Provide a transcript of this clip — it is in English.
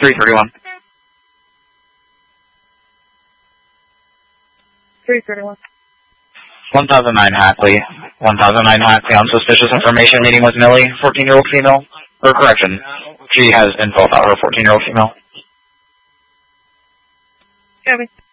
331. 331. 1009 Hackley. 1009 Hackley on suspicious information meeting with Millie, 14-year-old female. Or correction, she has info about her 14-year-old female. Copy.